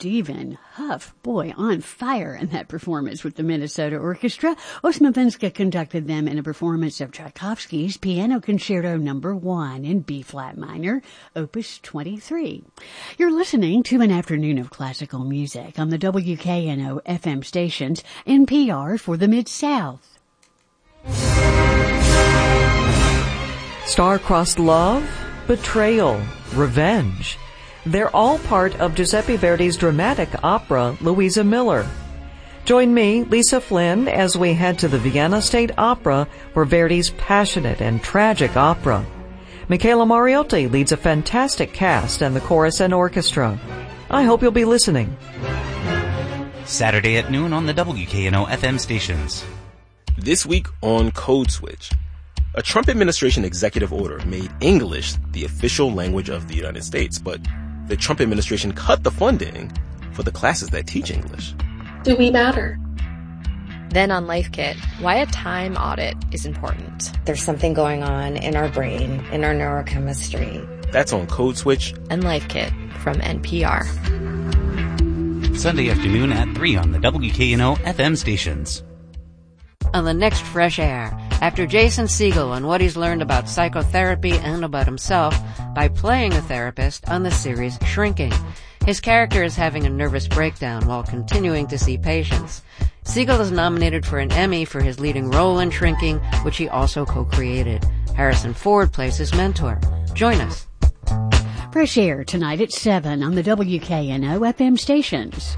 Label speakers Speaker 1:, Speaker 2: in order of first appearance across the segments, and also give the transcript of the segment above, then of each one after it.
Speaker 1: Stephen Huff, boy, on fire in that performance with the Minnesota Orchestra. Osmovinska conducted them in a performance of Tchaikovsky's Piano Concerto No. 1 in B-flat minor, Opus 23. You're listening to an afternoon of classical music on the WKNO FM stations, NPR for the Mid-South.
Speaker 2: Star-crossed love, betrayal, revenge. They're all part of Giuseppe Verdi's dramatic opera, Louisa Miller. Join me, Lisa Flynn, as we head to the Vienna State Opera for Verdi's passionate and tragic opera. Michaela Mariotti leads a fantastic cast and the chorus and orchestra. I hope you'll be listening.
Speaker 3: Saturday at noon on the WKNO FM stations.
Speaker 4: This week on Code Switch, a Trump administration executive order made English the official language of the United States, but the Trump administration cut the funding for the classes that teach English.
Speaker 5: Do we matter?
Speaker 6: Then on Life Kit, why a time audit is important.
Speaker 7: There's something going on in our brain, in our neurochemistry.
Speaker 4: That's on Code Switch
Speaker 6: and Life Kit from NPR.
Speaker 3: Sunday afternoon at 3 on the WKNO FM stations.
Speaker 8: On the next Fresh Air, after Jason Segel and what he's learned about psychotherapy and about himself by playing a therapist on the series Shrinking. His character is having a nervous breakdown while continuing to see patients. Segel is nominated for an Emmy for his leading role in Shrinking, which he also co-created. Harrison Ford plays his mentor. Join us.
Speaker 1: Fresh Air tonight at 7 on the WKNO FM stations.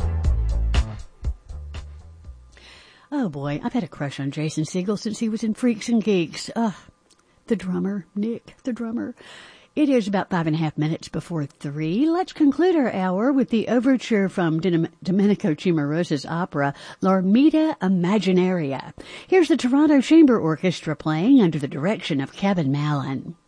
Speaker 1: Oh boy, I've had a crush on Jason Segel since he was in Freaks and Geeks. The drummer, Nick, the drummer. It is about 5.5 minutes before 3. Let's conclude our hour with the overture from Domenico Cimarosa's opera, L'Armida Immaginaria. Here's the Toronto Chamber Orchestra playing under the direction of Kevin Mallon.